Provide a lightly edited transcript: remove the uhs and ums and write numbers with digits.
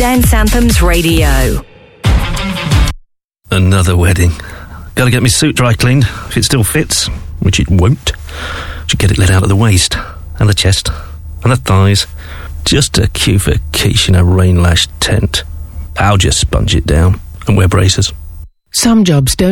Dance Anthems Radio. Another wedding. Gotta get my suit dry cleaned, if it still fits, which it won't. Should get it let out of the waist, and the chest, and the thighs. Just a cue for quiche in a rain-lashed tent. I'll just sponge it down and wear braces. Some jobs don't